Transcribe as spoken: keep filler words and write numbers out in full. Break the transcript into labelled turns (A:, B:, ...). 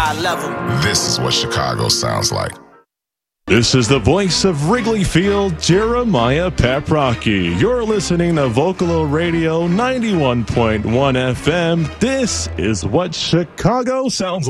A: high level.
B: This is what Chicago sounds like.
C: This is the voice of Wrigley Field, Jeremiah Paprocki. You're listening to Vocalo Radio ninety-one point one F M. This is what Chicago sounds like.